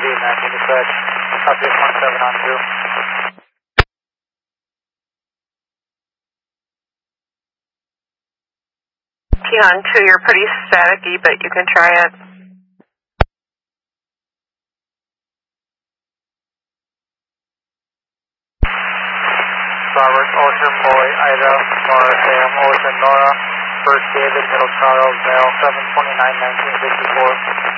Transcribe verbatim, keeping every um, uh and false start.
Cody, matching dispatch. Copy one seven on two. T on two, you're pretty staticky, but you can try it. Robert, Ocean Boy, Ida, Nora, Sam, Ocean, Nora, First David, Middle Charles, Male, seven twenty-nine nineteen fifty-four.